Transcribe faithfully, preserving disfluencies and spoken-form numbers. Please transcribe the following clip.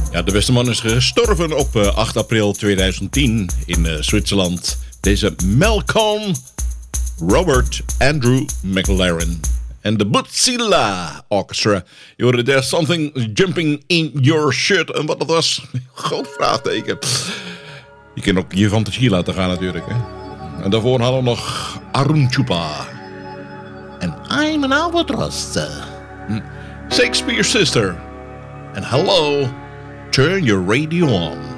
Ja, de beste man is gestorven op uh, acht april tweeduizend tien in uh, Zwitserland. Deze Malcolm Robert Andrew McLaren. En de Bootsila Orchestra. Je hoorde There's Something Jumping in Your Shirt. En wat dat was? Groot vraagteken. Je kan ook je fantasie laten gaan natuurlijk. Hè? En daarvoor hadden we nog Arun Chupa. En I'm an Albatross. Shakespeare Sister. En hello, turn your radio on.